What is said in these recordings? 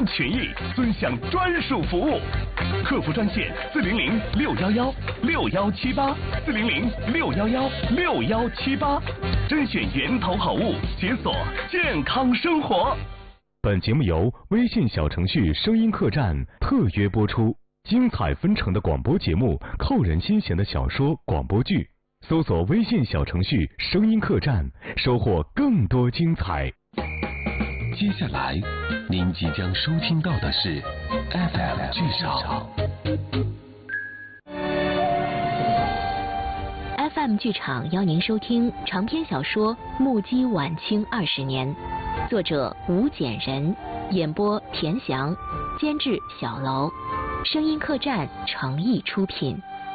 全权益，尊享专属服务。客服专线400-6118，400-6118，甄选源头好物，解锁健康生活。本节目由微信小程序声音客栈特约播出，精彩纷呈的广播节目，扣人心弦的小说广播剧，搜索微信小程序声音客栈，收获更多精彩。 接下来您即将收听到的是 FM 剧场。 FM 剧场邀您收听长篇小说《目击晚清20年》，作者吴简人，演播田翔，监制小楼，声音客栈诚意出品。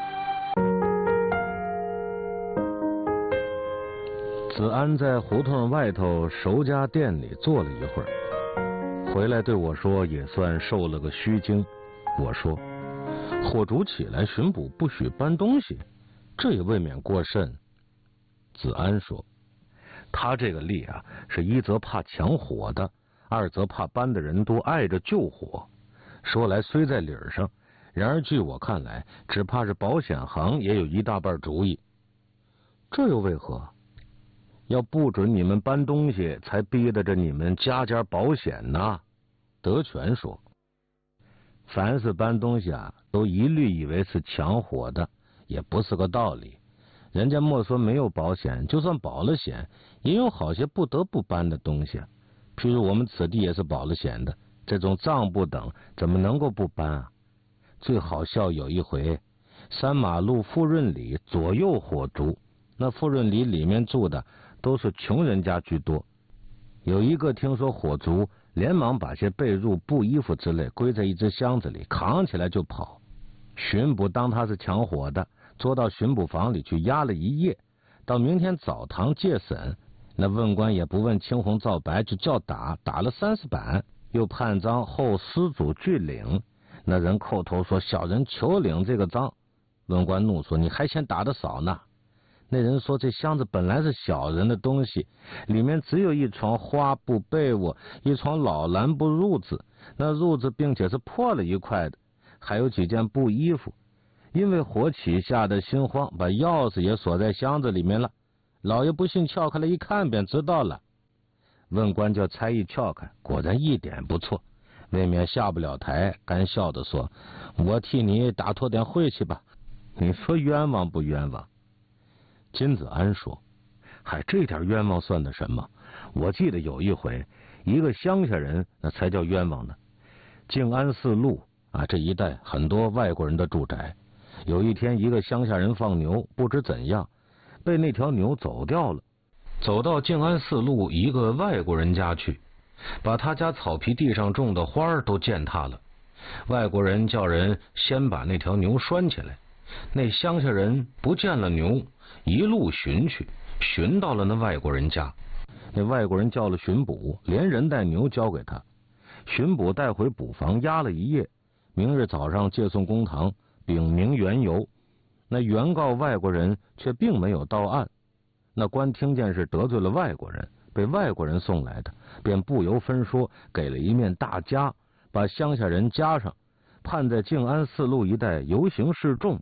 子安在胡同外头首家店里坐了一会儿，回来对我说也算受了个虚惊。我说火烛起来巡捕不许搬东西，这也未免过甚。子安说他这个例啊，是一则怕抢火的，二则怕搬的人多碍着救火。说来虽在理儿上，然而据我看来，只怕是保险行也有一大半主意。这又为何？要不准你们搬东西，才逼得着你们家家保险呢。德全说凡是搬东西啊，都一律以为是抢火的，也不是个道理。人家莫说没有保险，就算保了险，也有好些不得不搬的东西。譬如我们此地也是保了险的，这种账不等怎么能够不搬啊？最好笑有一回，三马路富润里左右火烛，那富润里里面住的都是穷人家居多。有一个听说火烛，连忙把些被褥、布衣服之类归在一只箱子里，扛起来就跑。巡捕当他是抢火的，捉到巡捕房里去压了一夜，到明天早堂借审，那问官也不问青红皂白，就叫打，打了30板，又判赃后失主拒领。那人叩头说小人求领这个赃。问官怒说你还嫌打得少呢。那人说这箱子本来是小人的东西，里面只有一床花布被窝，一床老蓝布褥子，那褥子并且是破了一块的，还有几件布衣服。因为火起吓得心慌，把钥匙也锁在箱子里面了。老爷不信撬开了一看便知道了。问官叫差役撬开，果然一点不错，未免下不了台，干笑地说我替你打托点晦气吧。你说冤枉不冤枉？金子安说嗨，这点冤枉算得什么？我记得有一回，一个乡下人那才叫冤枉呢。静安寺路啊，这一带很多外国人的住宅。有一天一个乡下人放牛，不知怎样被那条牛走掉了，走到静安寺路一个外国人家去，把他家草皮地上种的花都践踏了。外国人叫人先把那条牛拴起来，那乡下人不见了牛，一路寻去，寻到了那外国人家。那外国人叫了巡捕，连人带牛交给他，巡捕带回捕房押了一夜，明日早上借送公堂，禀明缘由。那原告外国人却并没有到案。那官听见是得罪了外国人，被外国人送来的，便不由分说给了一面大枷，把乡下人加上，判在静安寺路一带游行示众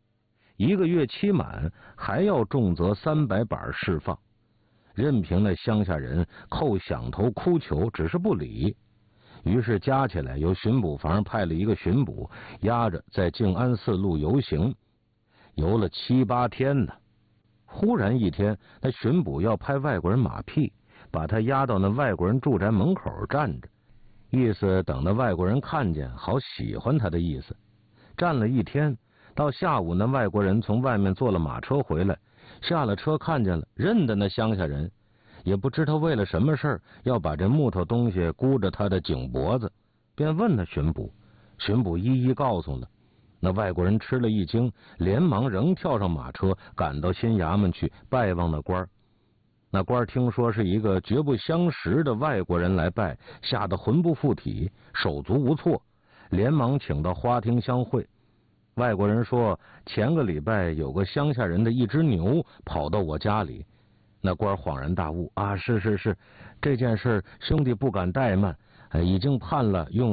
，1个月期满，还要重责300板释放。任凭那乡下人叩响头哭求，只是不理。于是加起来，由巡捕房派了一个巡捕，押着在静安寺路游行，游了7、8天呢。忽然一天，那巡捕要拍外国人马屁，把他押到那外国人住宅门口站着，意思等那外国人看见，好喜欢他的意思。站了一天，到下午，那外国人从外面坐了马车回来，下了车看见了，认得那乡下人，也不知他为了什么事儿要把这木头东西箍着他的颈脖子，便问那巡捕，巡捕一一告诉了。那外国人吃了一惊，连忙仍跳上马车，赶到新衙门去拜望那官。那官听说是一个绝不相识的外国人来拜，吓得魂不附体，手足无措，连忙请到花厅相会。外国人说前个礼拜有个乡下人的一只牛跑到我家里。那官恍然大悟啊，是，这件事兄弟不敢怠慢，已经判了用